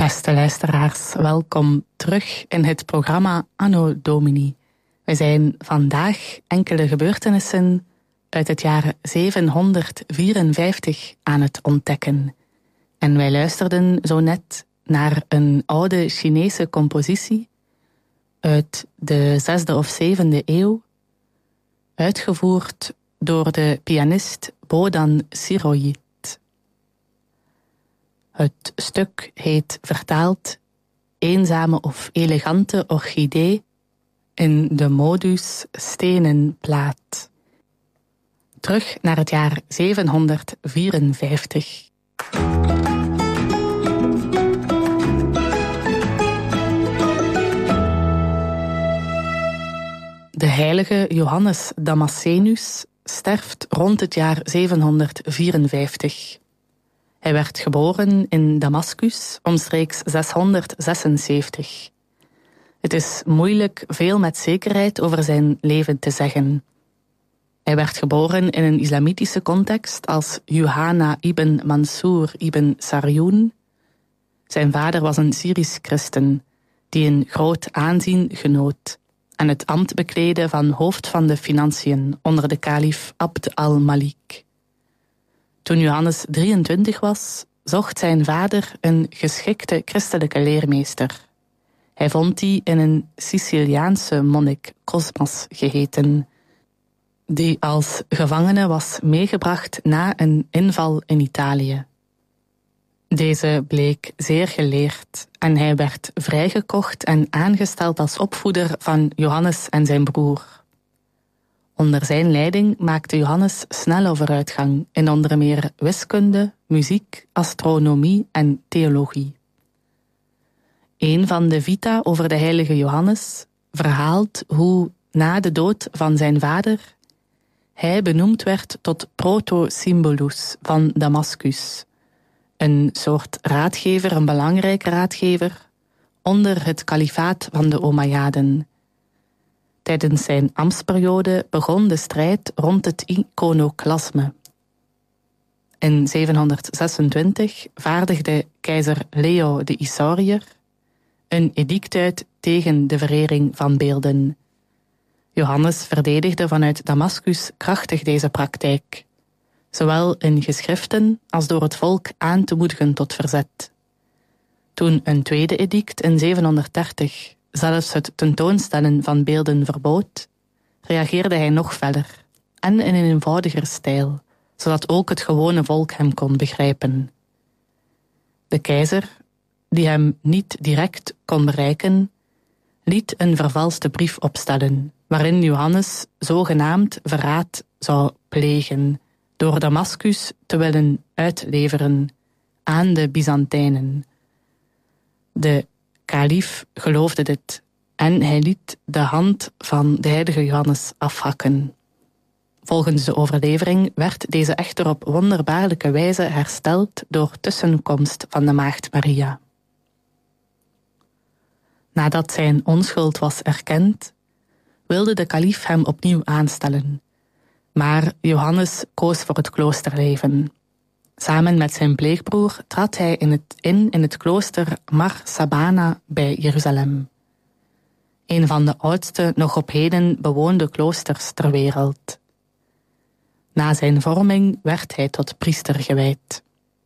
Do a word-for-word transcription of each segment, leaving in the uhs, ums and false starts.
Beste luisteraars, welkom terug in het programma Anno Domini. We zijn vandaag enkele gebeurtenissen uit het jaar zevenhonderdvierenvijftig aan het ontdekken. En wij luisterden zo net naar een oude Chinese compositie uit de zesde of zevende eeuw, uitgevoerd door de pianist Bodan Siroyit. Het stuk heet vertaald Eenzame of elegante orchidee in de modus stenen plaat. Terug naar het jaar zevenhonderdvierenvijftig. De heilige Johannes Damascenus sterft rond het jaar zevenhonderdvierenvijftig. Hij werd geboren in Damascus omstreeks zeshonderdzesenzeventig. Het is moeilijk veel met zekerheid over zijn leven te zeggen. Hij werd geboren in een islamitische context als Yuhana ibn Mansur ibn Sarjoen. Zijn vader was een Syrisch christen die een groot aanzien genoot en het ambt bekleedde van hoofd van de financiën onder de kalif Abd al-Malik. Toen Johannes drieëntwintig was, zocht zijn vader een geschikte christelijke leermeester. Hij vond die in een Siciliaanse monnik, Cosmas geheten, die als gevangene was meegebracht na een inval in Italië. Deze bleek zeer geleerd en hij werd vrijgekocht en aangesteld als opvoeder van Johannes en zijn broer. Onder zijn leiding maakte Johannes snelle vooruitgang in onder meer wiskunde, muziek, astronomie en theologie. Een van de vita over de heilige Johannes verhaalt hoe na de dood van zijn vader hij benoemd werd tot proto-symbolus van Damascus, een soort raadgever, een belangrijke raadgever, onder het kalifaat van de Omayyaden. Tijdens zijn ambtsperiode begon de strijd rond het iconoclasme. In zevenhonderdzesentwintig vaardigde keizer Leo de Isauriër een edict uit tegen de verering van beelden. Johannes verdedigde vanuit Damascus krachtig deze praktijk, zowel in geschriften als door het volk aan te moedigen tot verzet. Toen een tweede edict in zevenhonderddertig zelfs het tentoonstellen van beelden verbood, reageerde hij nog feller en in een eenvoudiger stijl, zodat ook het gewone volk hem kon begrijpen. De keizer, die hem niet direct kon bereiken, liet een vervalste brief opstellen, waarin Johannes zogenaamd verraad zou plegen door Damascus te willen uitleveren aan de Byzantijnen. De kalif geloofde dit en hij liet de hand van de heilige Johannes afhakken. Volgens de overlevering werd deze echter op wonderbaarlijke wijze hersteld door tussenkomst van de maagd Maria. Nadat zijn onschuld was erkend, wilde de kalif hem opnieuw aanstellen, maar Johannes koos voor het kloosterleven. Samen met zijn pleegbroer trad hij in het, in in het klooster Mar Sabana bij Jeruzalem. Een van de oudste nog op heden bewoonde kloosters ter wereld. Na zijn vorming werd hij tot priester gewijd.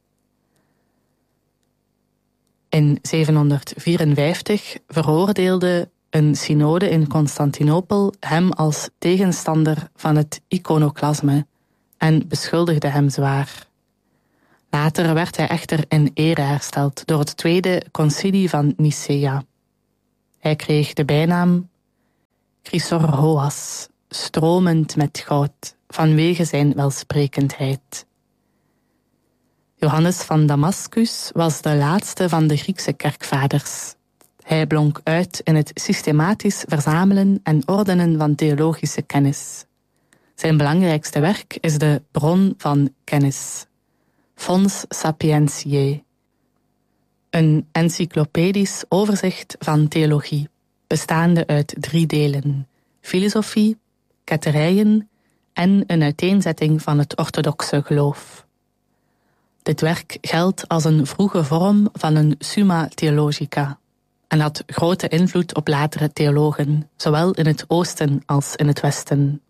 In zevenhonderdvierenvijftig veroordeelde een synode in Constantinopel hem als tegenstander van het iconoclasme en beschuldigde hem zwaar. Later werd hij echter in ere hersteld door het tweede concilie van Nicea. Hij kreeg de bijnaam Chrysorhoas, stromend met goud, vanwege zijn welsprekendheid. Johannes van Damascus was de laatste van de Griekse kerkvaders. Hij blonk uit in het systematisch verzamelen en ordenen van theologische kennis. Zijn belangrijkste werk is de bron van kennis, Fons Sapientiae, een encyclopedisch overzicht van theologie, bestaande uit drie delen: filosofie, ketterijen en een uiteenzetting van het orthodoxe geloof. Dit werk geldt als een vroege vorm van een Summa Theologica en had grote invloed op latere theologen, zowel in het oosten als in het westen.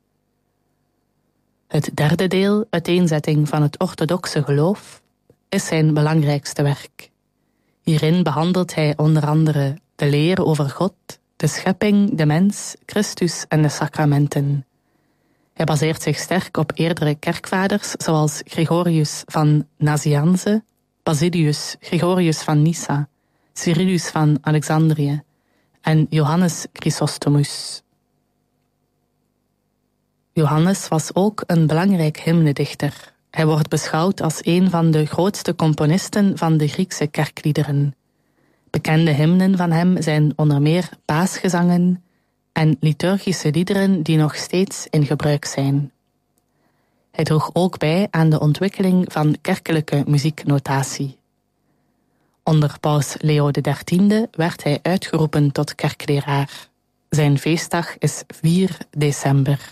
Het derde deel, uiteenzetting van het orthodoxe geloof, is zijn belangrijkste werk. Hierin behandelt hij onder andere de leer over God, de schepping, de mens, Christus en de sacramenten. Hij baseert zich sterk op eerdere kerkvaders zoals Gregorius van Nazianze, Basilius, Gregorius van Nyssa, Cyrillus van Alexandrië en Johannes Chrysostomus. Johannes was ook een belangrijk hymnedichter. Hij wordt beschouwd als een van de grootste componisten van de Griekse kerkliederen. Bekende hymnen van hem zijn onder meer paasgezangen en liturgische liederen die nog steeds in gebruik zijn. Hij droeg ook bij aan de ontwikkeling van kerkelijke muzieknotatie. Onder paus Leo de dertiende werd hij uitgeroepen tot kerkleraar. Zijn feestdag is vier december.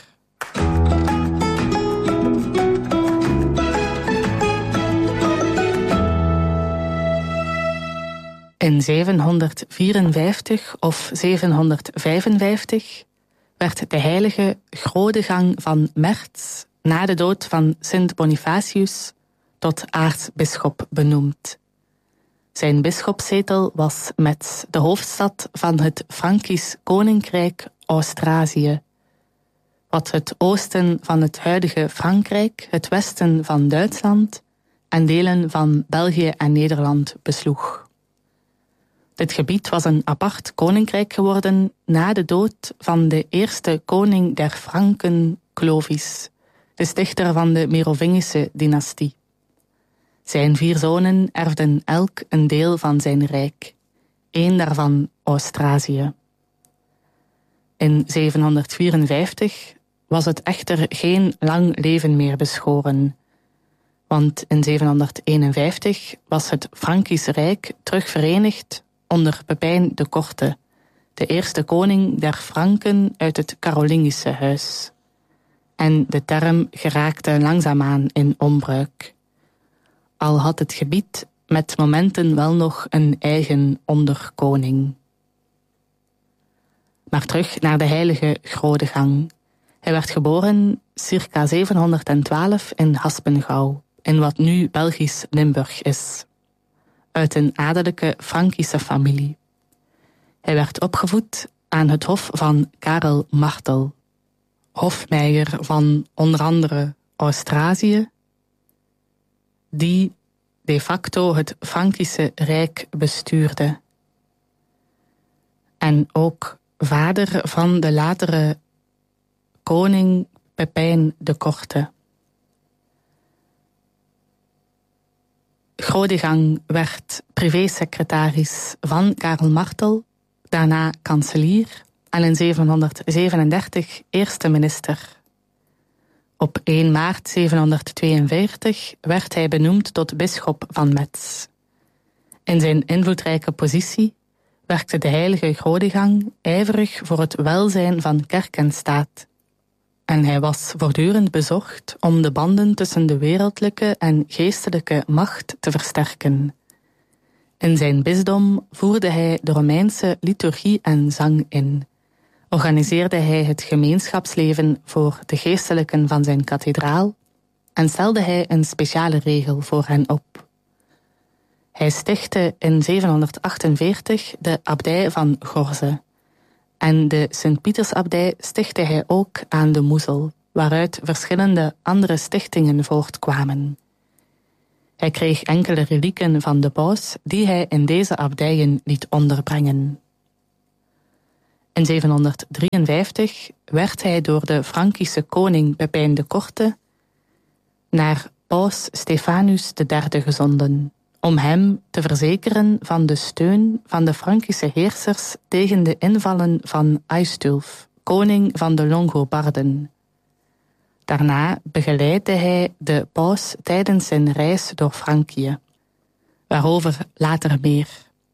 In zevenhonderdvierenvijftig of zevenhonderdvijfenvijftig werd de heilige Grodegang van Mertz na de dood van Sint Bonifatius tot aartsbisschop benoemd. Zijn bisschopszetel was Metz, de hoofdstad van het Frankisch koninkrijk Austrasië, wat het oosten van het huidige Frankrijk, het westen van Duitsland en delen van België en Nederland besloeg. Dit gebied was een apart koninkrijk geworden na de dood van de eerste koning der Franken, Clovis, de stichter van de Merovingische dynastie. Zijn vier zonen erfden elk een deel van zijn rijk, één daarvan Austrasië. In zevenhonderdvierenvijftig was het echter geen lang leven meer beschoren, want in zevenhonderdeenenvijftig was het Frankisch Rijk terugverenigd onder Pepijn de Korte, de eerste koning der Franken uit het Karolingische huis. En de term geraakte langzaamaan in onbruik. Al had het gebied met momenten wel nog een eigen onderkoning. Maar terug naar de heilige Grodegang. Hij werd geboren circa zevenhonderdtwaalf in Haspengouw, in wat nu Belgisch Limburg is. Uit een adellijke Frankische familie. Hij werd opgevoed aan het hof van Karel Martel, hofmeier van onder andere Austrasië, die de facto het Frankische Rijk bestuurde. En ook vader van de latere koning Pepijn de Korte. Grodegang werd privésecretaris van Karel Martel, daarna kanselier en in zevenhonderdzevenendertig eerste minister. Op één maart zevenhonderdtweeënveertig werd hij benoemd tot bisschop van Metz. In zijn invloedrijke positie werkte de heilige Grodegang ijverig voor het welzijn van kerk en staat. En hij was voortdurend bezorgd om de banden tussen de wereldlijke en geestelijke macht te versterken. In zijn bisdom voerde hij de Romeinse liturgie en zang in. Organiseerde hij het gemeenschapsleven voor de geestelijken van zijn kathedraal en stelde hij een speciale regel voor hen op. Hij stichtte in zevenhonderdachtenveertig de abdij van Gorze. En de Sint-Pietersabdij stichtte hij ook aan de Moezel, waaruit verschillende andere stichtingen voortkwamen. Hij kreeg enkele relieken van de paus die hij in deze abdijen liet onderbrengen. In zevenhonderddrieënvijftig werd hij door de Frankische koning Pepijn de Korte naar paus Stephanus de derde gezonden, om hem te verzekeren van de steun van de Frankische heersers tegen de invallen van Aistulf, koning van de Longobarden. Daarna begeleidde hij de paus tijdens zijn reis door Frankië, waarover later meer.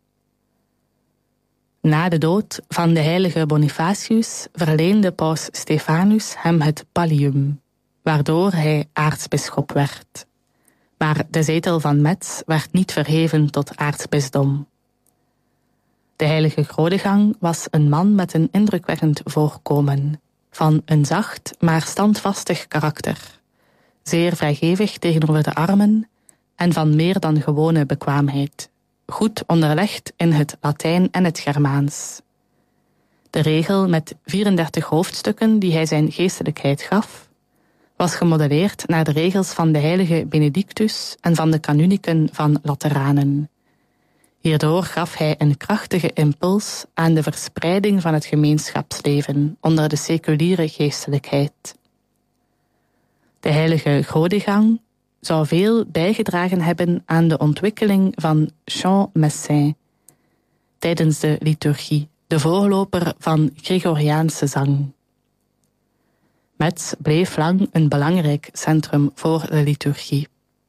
Na de dood van de heilige Bonifatius verleende paus Stephanus hem het pallium, waardoor hij aartsbisschop werd. Maar de zetel van Metz werd niet verheven tot aartsbisdom. De heilige Grodegang was een man met een indrukwekkend voorkomen, van een zacht maar standvastig karakter, zeer vrijgevig tegenover de armen en van meer dan gewone bekwaamheid, goed onderlegd in het Latijn en het Germaans. De regel met vierendertig hoofdstukken die hij zijn geestelijkheid gaf, was gemodelleerd naar de regels van de heilige Benedictus en van de kanuniken van Lateranen. Hierdoor gaf hij een krachtige impuls aan de verspreiding van het gemeenschapsleven onder de seculiere geestelijkheid. De heilige Grodegang zou veel bijgedragen hebben aan de ontwikkeling van chant messin tijdens de liturgie, de voorloper van Gregoriaanse zang. Metz bleef lang een belangrijk centrum voor de liturgie.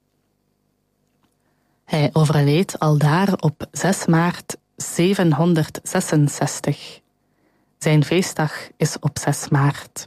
Hij overleed aldaar op zes maart zevenhonderdzesenzestig. Zijn feestdag is op zes maart.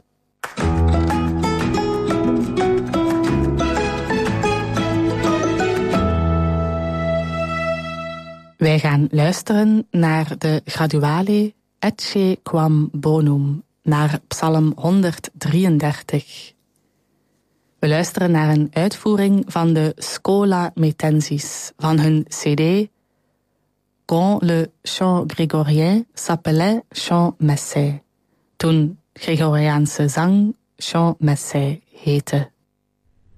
Wij gaan luisteren naar de Graduale Ecce Quam Bonum, naar Psalm honderddrieëndertig. We luisteren naar een uitvoering van de Schola Methensis van hun cd Quand le chant grégorien s'appelait chant messin, toen Gregoriaanse zang chant messin heette.